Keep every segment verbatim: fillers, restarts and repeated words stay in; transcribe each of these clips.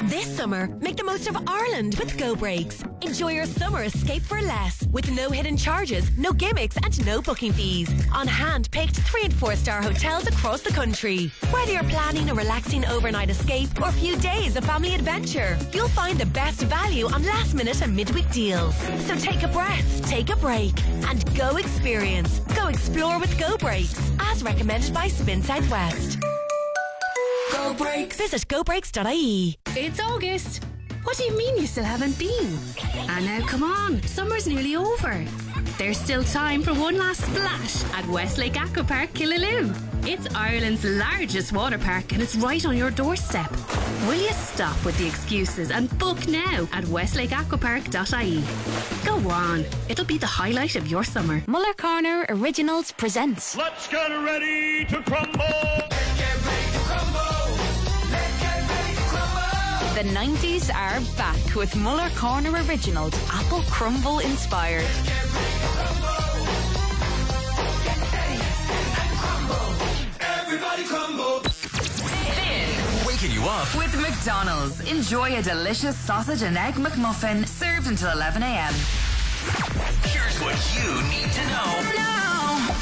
This summer, make the most of Ireland with Go Breaks. Enjoy your summer escape for less, with no hidden charges, no gimmicks and no booking fees. On hand-picked three and four star hotels across the country. Whether you're planning a relaxing overnight escape or a few days of family adventure, you'll find the best value on last minute and midweek deals. So take a breath, take a break and go experience. Go explore with Go Breaks, as recommended by Spin Southwest. Go Breaks. Visit go breaks dot I E. It's August. What do you mean you still haven't been? And now come on, summer's nearly over. There's still time for one last splash at Westlake Aquapark Killaloe. It's Ireland's largest water park and it's right on your doorstep. Will you stop with the excuses and book now at westlake aquapark dot I E? Go on, it'll be the highlight of your summer. Muller Corner Originals presents Let's get ready to crumble! Let's get ready to crumble! Let's get ready to crumble! The nineties are back with Muller Corner Originals, Apple Crumble inspired. Let's get ready to crumble! Get ready and crumble! Everybody crumble! Waking you up with McDonald's. Enjoy a delicious sausage and egg McMuffin served until eleven a.m. Here's what you need to know now.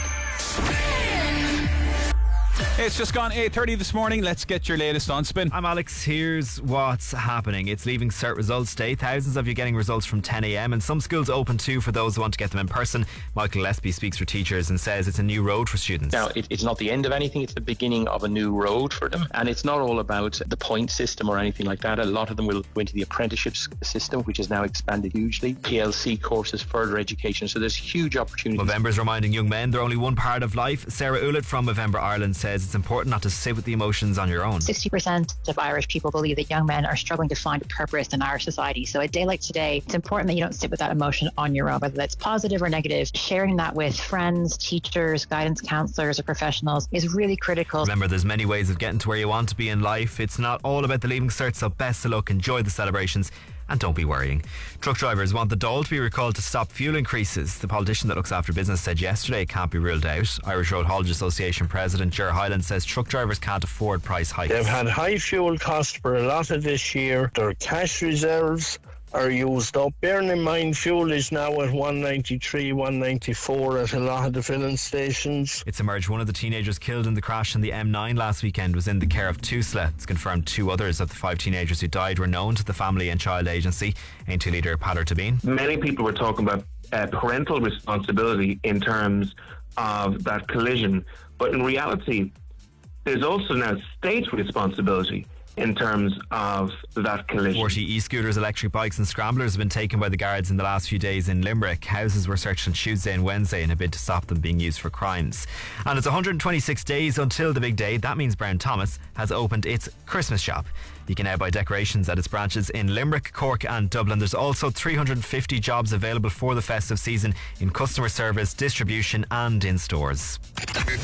It's just gone eight thirty this morning. Let's get your latest on Spin. I'm Alex. Here's what's happening. It's Leaving Cert Results Day. Thousands of you getting results from ten a.m. and some schools open too for those who want to get them in person. Michael Gillespie speaks for teachers and says it's a new road for students. Now, it, it's not the end of anything. It's the beginning of a new road for them. And it's not all about the point system or anything like that. A lot of them will go into the apprenticeships system, which has now expanded hugely. P L C courses, further education. So there's huge opportunities. Movember's reminding young men they're only one part of life. Sarah Ullett from Movember Ireland says it's important not to sit with the emotions on your own. sixty percent of Irish people believe that young men are struggling to find a purpose in Irish society. So a day like today, it's important that you don't sit with that emotion on your own, whether that's positive or negative. Sharing that with friends, teachers, guidance counselors or professionals is really critical. Remember, there's many ways of getting to where you want to be in life. It's not all about the Leaving Cert, so best of luck, enjoy the celebrations and don't be worrying. Truck drivers want the Dáil to be recalled to stop fuel increases. The politician that looks after business said yesterday it can't be ruled out. Irish Road Haulage Association President Ger Hyland says truck drivers can't afford price hikes. They've had high fuel costs for a lot of this year. Their cash reserves are used up. Bearing in mind fuel is now at one ninety-three, one ninety-four at a lot of the filling stations. It's emerged one of the teenagers killed in the crash on the M nine last weekend was in the care of Tusla. It's confirmed two others of the five teenagers who died were known to the Family and Child Agency. A N T leader Peadar Tabine. Many people were talking about uh, parental responsibility in terms of that collision, but in reality there's also now state responsibility in terms of that collision. forty e-scooters, electric bikes and scramblers have been taken by the guards in the last few days in Limerick. Houses were searched on Tuesday and Wednesday in a bid to stop them being used for crimes. And it's one hundred twenty-six days until the big day. That means Brown Thomas has opened its Christmas shop. You can now buy decorations at its branches in Limerick, Cork and Dublin. There's also three hundred fifty jobs available for the festive season in customer service, distribution and in stores.